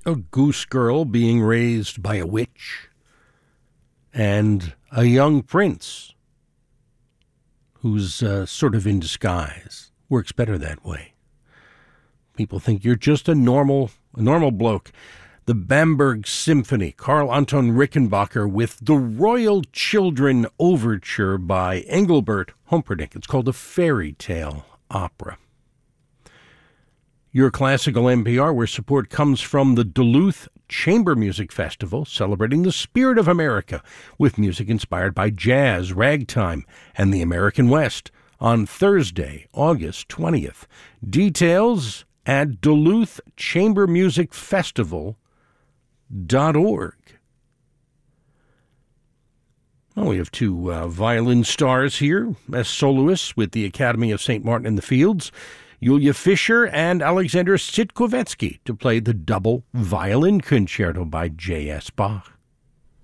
a goose girl being raised by a witch, and a young prince who's sort of in disguise. Works better that way. People think you're just a normal bloke. The Bamberg Symphony, Karl Anton Rickenbacker with the Royal Children Overture by Engelbert Humperdinck. It's called a fairy tale opera. Your Classical NPR, where support comes from the Duluth Chamber Music Festival, celebrating the spirit of America with music inspired by jazz, ragtime, and the American West on Thursday, August 20th. Details at duluthchambermusicfestival.org. Well, we have two violin stars here as soloists with the Academy of St. Martin in the Fields, Yulia Fischer and Alexander Sitkovetsky, to play the double violin concerto by J.S. Bach.